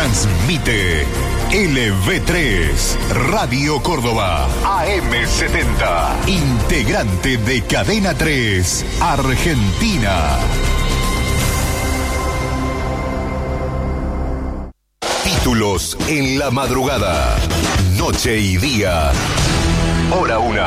Transmite LV3, Radio Córdoba, AM70, integrante de Cadena 3, Argentina. Títulos en la madrugada, noche y día, hora 1.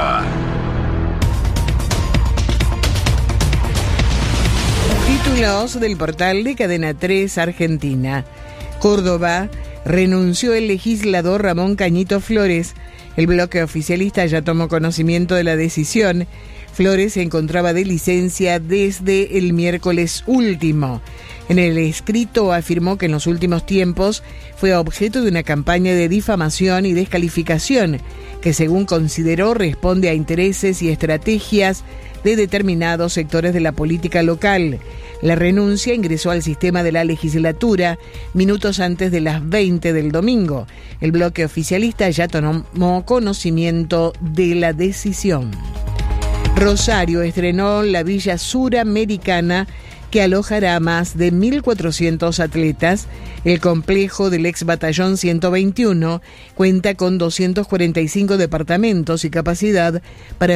Títulos del portal de Cadena 3 Argentina. Córdoba, renunció el legislador Ramón Cañito Flores. El bloque oficialista ya tomó conocimiento de la decisión. Flores se encontraba de licencia desde el miércoles último. En el escrito afirmó que en los últimos tiempos fue objeto de una campaña de difamación y descalificación que, según consideró, responde a intereses y estrategias de determinados sectores de la política local. La renuncia ingresó al sistema de la legislatura minutos antes de las 20 del domingo. El bloque oficialista ya tomó conocimiento de la decisión. Rosario estrenó la Villa Suramericana, que alojará a más de 1.400 atletas. El complejo del ex batallón 121 cuenta con 245 departamentos y capacidad para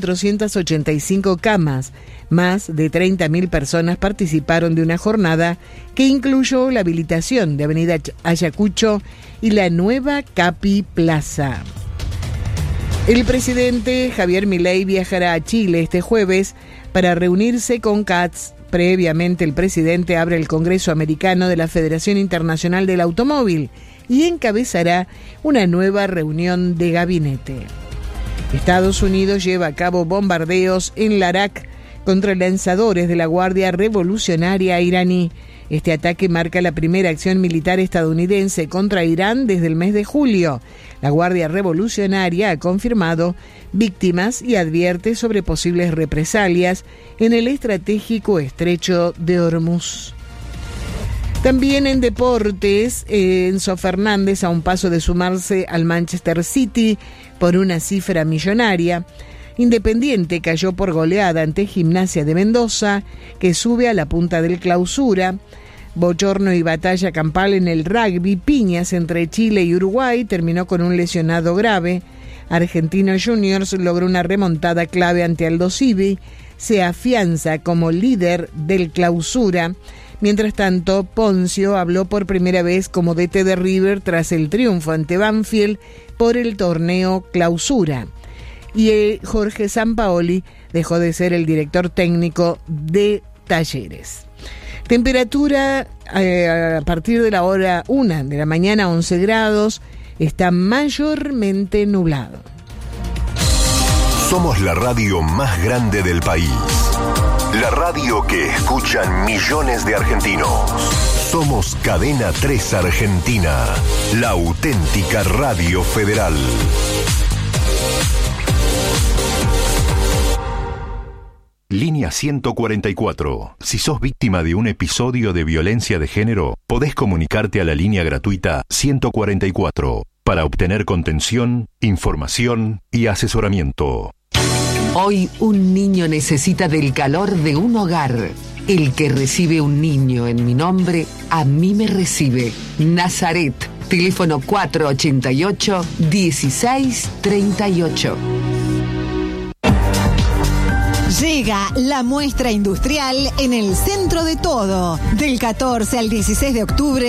1.485 camas. Más de 30.000 personas participaron de una jornada que incluyó la habilitación de Avenida Ayacucho y la nueva Capi Plaza. El presidente Javier Milei viajará a Chile este jueves para reunirse con Katz. Previamente, el presidente abre el Congreso Americano de la Federación Internacional del Automóvil y encabezará una nueva reunión de gabinete. Estados Unidos lleva a cabo bombardeos en Larak contra lanzadores de la Guardia Revolucionaria iraní. Este ataque marca la primera acción militar estadounidense contra Irán desde el mes de julio. La Guardia Revolucionaria ha confirmado víctimas y advierte sobre posibles represalias en el estratégico estrecho de Hormuz. También en deportes, Enzo Fernández, a un paso de sumarse al Manchester City por una cifra millonaria. Independiente cayó por goleada ante Gimnasia de Mendoza, que sube a la punta del Clausura. Bochorno y batalla campal en el rugby. Piñas entre Chile y Uruguay terminó con un lesionado grave. Argentinos Juniors logró una remontada clave ante Aldo Civi. Se afianza como líder del Clausura. Mientras tanto, Poncio habló por primera vez como DT de River tras el triunfo ante Banfield por el torneo Clausura. Y Jorge Sampaoli dejó de ser el director técnico de Talleres. Temperatura a partir de la hora 1 de la mañana, 11 grados, está mayormente nublado. Somos la radio más grande del país. La radio que escuchan millones de argentinos. Somos Cadena 3 Argentina, la auténtica radio federal. Línea 144. Si sos víctima de un episodio de violencia de género, podés comunicarte a la línea gratuita 144 para obtener contención, información y asesoramiento. Hoy un niño necesita del calor de un hogar. El que recibe un niño en mi nombre, a mí me recibe. Nazaret, teléfono 488-1638. Llega la muestra industrial en el centro de todo. Del 14 al 16 de octubre.